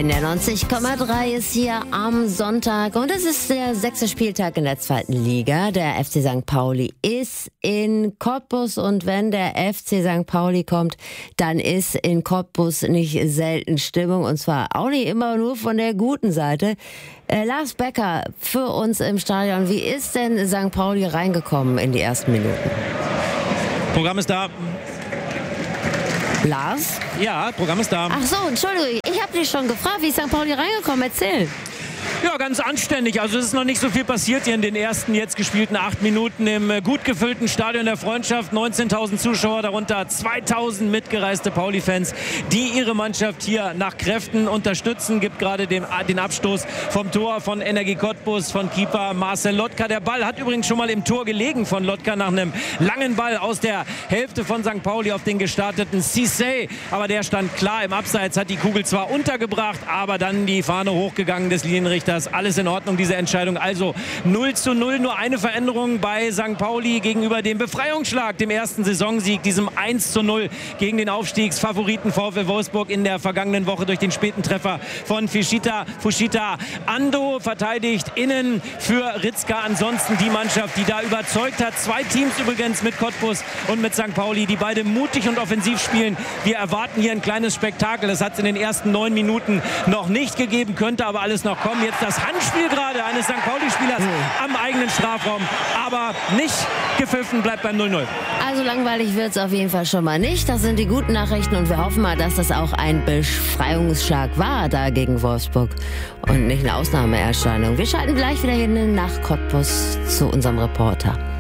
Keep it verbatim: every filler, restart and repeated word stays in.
N R neunzig Komma drei ist hier am Sonntag und es ist der sechste Spieltag in der zweiten Liga. Der F C Sankt Pauli ist in Cottbus und wenn der F C Sankt Pauli kommt, dann ist in Cottbus nicht selten Stimmung und zwar auch nicht immer nur von der guten Seite. Äh, Lars Becker für uns im Stadion. Wie ist denn Sankt Pauli reingekommen in die ersten Minuten? Programm ist da. Lars? Ja, Programm ist da. Ach so, Entschuldigung, ich habe dich schon gefragt, wie ist Sankt Pauli reingekommen? Erzähl. Ja, ganz anständig. Also es ist noch nicht so viel passiert hier in den ersten jetzt gespielten acht Minuten im äh, gut gefüllten Stadion der Freundschaft. neunzehntausend Zuschauer, darunter zweitausend mitgereiste Pauli-Fans, die ihre Mannschaft hier nach Kräften unterstützen. Gibt gerade den, den Abstoß vom Tor von Energie Cottbus, von Keeper Marcel Lotka. Der Ball hat übrigens schon mal im Tor gelegen von Lotka nach einem langen Ball aus der Hälfte von Sankt Pauli auf den gestarteten Cissé. Aber der stand klar im Abseits, hat die Kugel zwar untergebracht, aber dann die Fahne hochgegangen des Linienrichters. Alles in Ordnung, diese Entscheidung. Also null zu null, nur eine Veränderung bei Sankt Pauli gegenüber dem Befreiungsschlag, dem ersten Saisonsieg, diesem eins zu null gegen den Aufstiegsfavoriten VfL Wolfsburg in der vergangenen Woche durch den späten Treffer von Fushita. Fushita Ando verteidigt innen für Ritzka. Ansonsten die Mannschaft, die da überzeugt hat. Zwei Teams übrigens mit Cottbus und mit Sankt Pauli, die beide mutig und offensiv spielen. Wir erwarten hier ein kleines Spektakel. Das hat es in den ersten neun Minuten noch nicht gegeben, könnte aber alles noch kommen. Jetzt das Handspiel gerade eines Sankt Pauli-Spielers mhm. am eigenen Strafraum. Aber nicht gepfiffen, bleibt beim null null. Also langweilig wird es auf jeden Fall schon mal nicht. Das sind die guten Nachrichten und wir hoffen mal, dass das auch ein Befreiungsschlag war da gegen Wolfsburg und nicht eine Ausnahmeerscheinung. Wir schalten gleich wieder hin nach Cottbus zu unserem Reporter.